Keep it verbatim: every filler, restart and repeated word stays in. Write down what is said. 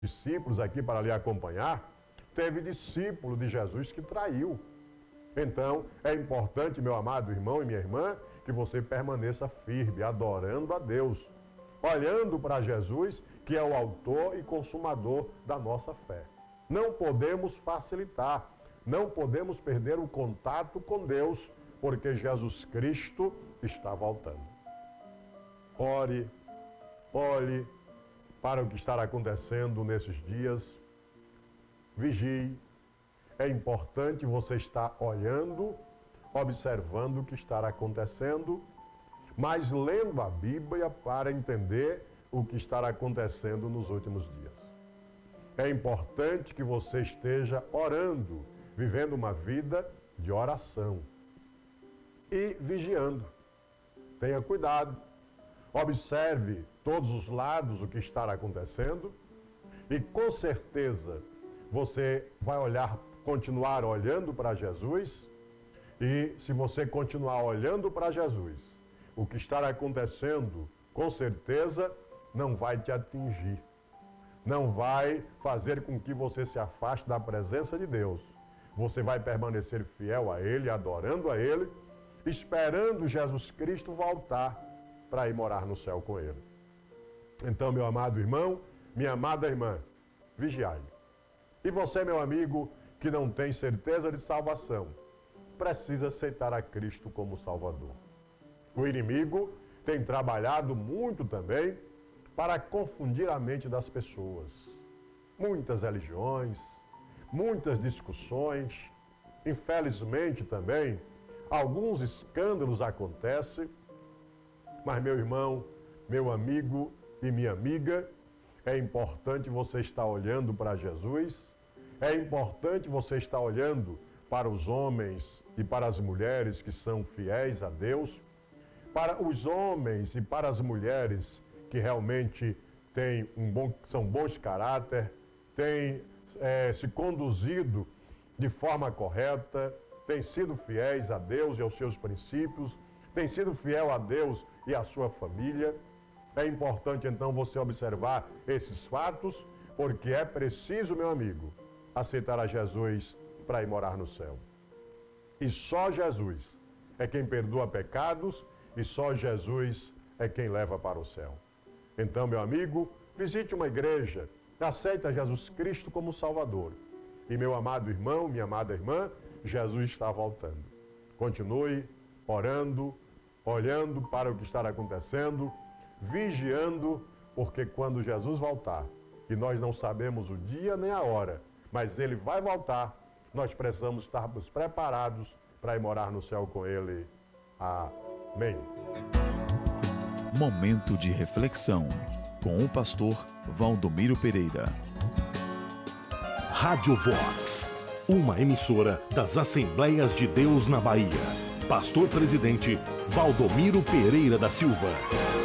discípulos aqui para lhe acompanhar, teve discípulo de Jesus que traiu. Então, é importante, meu amado irmão e minha irmã, que você permaneça firme, adorando a Deus, olhando para Jesus, que é o autor e consumador da nossa fé. Não podemos facilitar, não podemos perder o contato com Deus, porque Jesus Cristo está voltando. Ore, olhe para o que está acontecendo nesses dias, vigie. É importante você estar olhando, observando o que está acontecendo, mas lendo a Bíblia para entender o que está acontecendo nos últimos dias. É importante que você esteja orando, vivendo uma vida de oração e vigiando. Tenha cuidado, observe todos os lados o que está acontecendo e com certeza você vai olhar, continuar olhando para Jesus, e se você continuar olhando para Jesus, o que está acontecendo, com certeza, não vai te atingir. Não vai fazer com que você se afaste da presença de Deus. Você vai permanecer fiel a Ele, adorando a Ele, esperando Jesus Cristo voltar para ir morar no céu com Ele. Então, meu amado irmão, minha amada irmã, vigiai. E você, meu amigo, que não tem certeza de salvação, precisa aceitar a Cristo como Salvador. O inimigo tem trabalhado muito também para confundir a mente das pessoas. Muitas religiões, muitas discussões, infelizmente também, alguns escândalos acontecem, mas meu irmão, meu amigo e minha amiga, é importante você estar olhando para Jesus, é importante você estar olhando para os homens e para as mulheres que são fiéis a Deus, para os homens e para as mulheres que realmente têm um bom, são bons caráter, têm é, se conduzido de forma correta, têm sido fiéis a Deus e aos seus princípios, têm sido fiel a Deus e à sua família. É importante então você observar esses fatos, porque é preciso, meu amigo, aceitar a Jesus para ir morar no céu. E só Jesus é quem perdoa pecados e só Jesus é quem leva para o céu. Então, meu amigo, visite uma igreja, aceita Jesus Cristo como Salvador. E meu amado irmão, minha amada irmã, Jesus está voltando. Continue orando, olhando para o que está acontecendo, vigiando, porque quando Jesus voltar, e nós não sabemos o dia nem a hora, mas Ele vai voltar, nós precisamos estarmos preparados para ir morar no céu com Ele. Amém. Momento de reflexão com o pastor Valdomiro Pereira. Rádio Vox, uma emissora das Assembleias de Deus na Bahia. Pastor Presidente Valdomiro Pereira da Silva.